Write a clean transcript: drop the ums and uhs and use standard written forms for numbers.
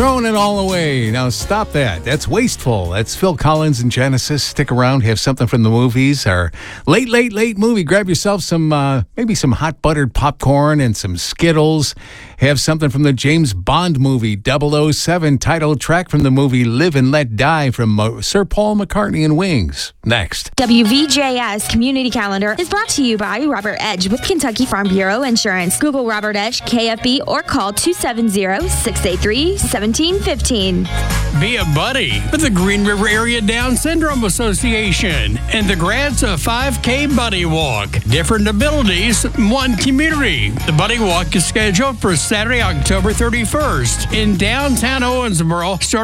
Throwing it all away. Now stop that. That's wasteful. That's Phil Collins and Genesis. Stick around. Have something from the movies. Our late movie. Grab yourself some, maybe some hot buttered popcorn and some Skittles. Have something from the James Bond movie 007. Title track from the movie Live and Let Die from Sir Paul McCartney and Wings. Next. WVJS Community Calendar is brought to you by Robert Edge with Kentucky Farm Bureau Insurance. Google Robert Edge, KFB, or call 270-683-1715. Be a buddy with the Green River Area Down Syndrome Association and the grads of 5K Buddy Walk. Different abilities, one community. The Buddy Walk is scheduled for Saturday, October 31st in downtown Owensboro, starting